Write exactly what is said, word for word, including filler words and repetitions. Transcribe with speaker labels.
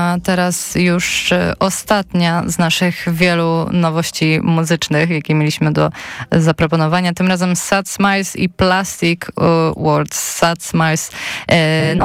Speaker 1: a teraz już ostatnia z naszych wielu nowości muzycznych, jakie mieliśmy do zaproponowania. Tym razem Sad Smiles i Plastic Words. Sad Smiles, no